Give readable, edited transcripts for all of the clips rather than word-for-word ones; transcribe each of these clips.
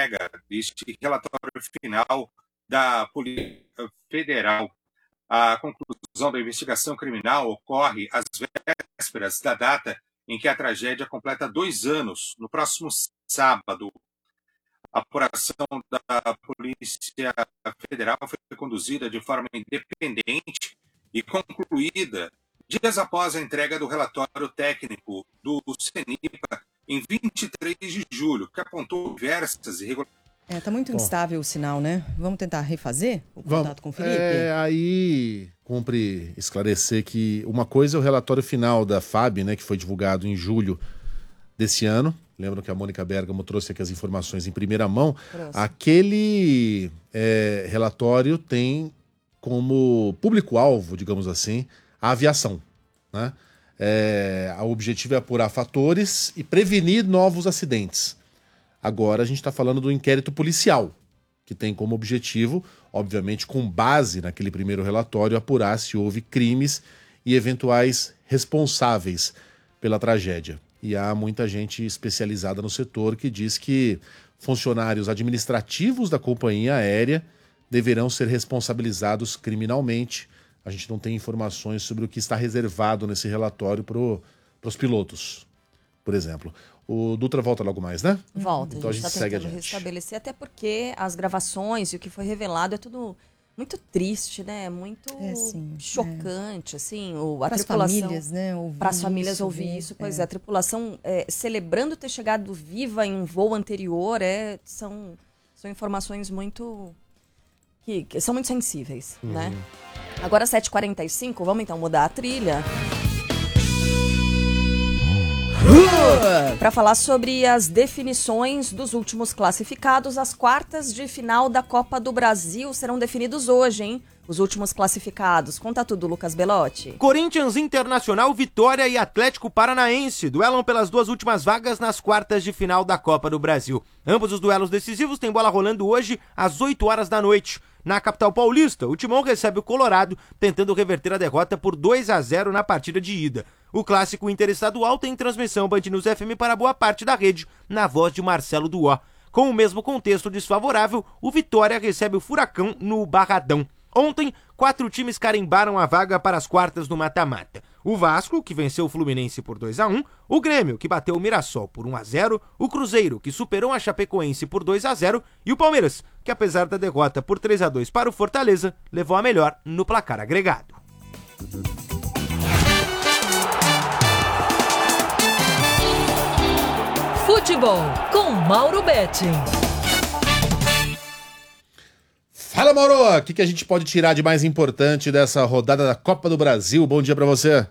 entrega deste relatório final da Polícia Federal. A conclusão da investigação criminal ocorre às vésperas da data em que a tragédia completa 2 anos, no próximo sábado. A apuração da Polícia Federal foi conduzida de forma independente e concluída dias após a entrega do relatório técnico do CENIPA em 23 de julho, que apontou diversas irregularidades. Tá muito instável o sinal, né? Vamos tentar refazer o contato com o Felipe? Aí cumpre esclarecer que uma coisa é o relatório final da FAB, né, que foi divulgado em julho desse ano. Lembram que a Mônica Bergamo trouxe aqui as informações em primeira mão. Aquele relatório tem como público-alvo, digamos assim, a aviação, né? O objetivo é apurar fatores e prevenir novos acidentes. Agora a gente está falando do inquérito policial, que tem como objetivo, obviamente com base naquele primeiro relatório, apurar se houve crimes e eventuais responsáveis pela tragédia. E há muita gente especializada no setor que diz que funcionários administrativos da companhia aérea deverão ser responsabilizados criminalmente. A gente não tem informações sobre o que está reservado nesse relatório para os pilotos, por exemplo. O Dutra volta logo mais, né? Volta, então a gente está tentando restabelecer, até porque as gravações e o que foi revelado é tudo muito triste, né? Muito chocante, assim. A tripulação, famílias, né? Para as famílias ouvir isso, pois é. A tripulação celebrando ter chegado viva em um voo anterior, são informações muito... que são muito sensíveis, né? Agora, 7h45, vamos então mudar a trilha. Para falar sobre as definições dos últimos classificados, as quartas de final da Copa do Brasil serão definidos hoje, hein? Os últimos classificados. Conta tudo, Lucas Belotti. Corinthians, Internacional, Vitória e Atlético Paranaense duelam pelas 2 últimas vagas nas quartas de final da Copa do Brasil. Ambos os duelos decisivos têm bola rolando hoje às 8 horas da noite. Na capital paulista, o Timão recebe o Colorado, tentando reverter a derrota por 2-0 na partida de ida. O clássico interestadual tem transmissão Band News FM para boa parte da rede, na voz de Marcelo Duó. Com o mesmo contexto desfavorável, o Vitória recebe o Furacão no Barradão. Ontem, 4 times carimbaram a vaga para as quartas do mata-mata. O Vasco, que venceu o Fluminense por 2-1, o Grêmio, que bateu o Mirassol por 1-0, o Cruzeiro, que superou a Chapecoense por 2-0, e o Palmeiras, que apesar da derrota por 3-2 para o Fortaleza, levou a melhor no placar agregado. Futebol com Mauro Betting. Fala, Mauro! O que a gente pode tirar de mais importante dessa rodada da Copa do Brasil? Bom dia pra você.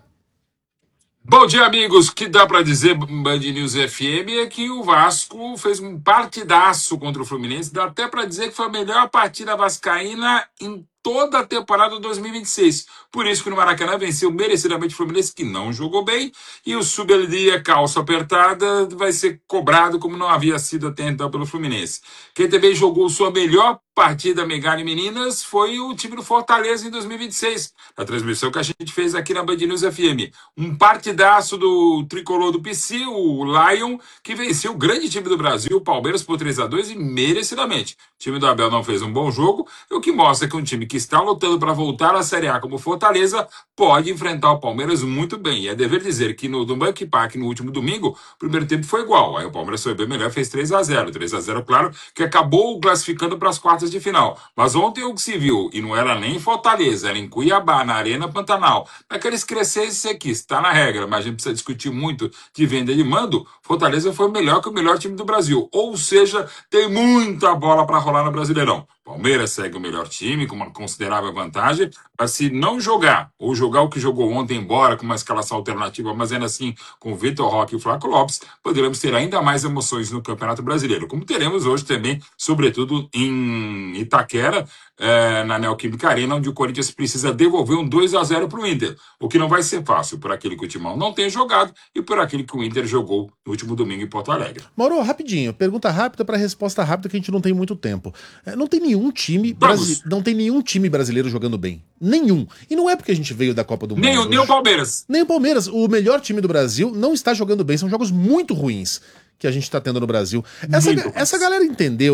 Bom dia, amigos. O que dá pra dizer, Band News FM, é que o Vasco fez um partidaço contra o Fluminense. Dá até pra dizer que foi a melhor partida vascaína em toda a temporada 2026. Por isso que no Maracanã venceu merecidamente o Fluminense, que não jogou bem, e o Subeldia, calça apertada, vai ser cobrado como não havia sido até então pelo Fluminense. Quem também jogou sua melhor partida Megane Meninas foi o time do Fortaleza em 2026, a transmissão que a gente fez aqui na Band News FM. Um partidaço do tricolor do PC, o Lion, que venceu o grande time do Brasil, o Palmeiras, por 3-2 e merecidamente. O time do Abel não fez um bom jogo, o que mostra que um time que está lutando para voltar à Série A como Fortaleza pode enfrentar o Palmeiras muito bem. E é dever dizer que no Bank Park, no último domingo, o primeiro tempo foi igual. Aí o Palmeiras foi bem melhor, fez 3-0. 3-0, claro, que acabou classificando para as quartas de final. Mas ontem o que se viu, e não era nem em Fortaleza, era em Cuiabá, na Arena Pantanal, naqueles crescentes aqui, está na regra, mas a gente precisa discutir muito de venda e de mando. Fortaleza foi melhor que o melhor time do Brasil. Ou seja, tem muita bola para rolar no Brasileirão. Palmeiras segue o melhor time, com uma considerável vantagem, mas se não jogar, ou jogar o que jogou ontem, embora com uma escalação alternativa, mas ainda assim com o Vitor Roque e o Flaco Lopes, poderemos ter ainda mais emoções no Campeonato Brasileiro, como teremos hoje também, sobretudo em Itaquera, na Neoquímica Arena, onde o Corinthians precisa devolver um 2-0 para o Inter, o que não vai ser fácil por aquele que o Timão não tem jogado e por aquele que o Inter jogou no último domingo em Porto Alegre. Mauro, rapidinho, pergunta rápida para resposta rápida, que a gente não tem muito tempo. Não tem nenhum time não tem nenhum time brasileiro jogando bem. Nenhum. E não é porque a gente veio da Copa do Mundo. Nem o Palmeiras. Nem o Palmeiras. O melhor time do Brasil não está jogando bem. São jogos muito ruins que a gente está tendo no Brasil. Essa galera entendeu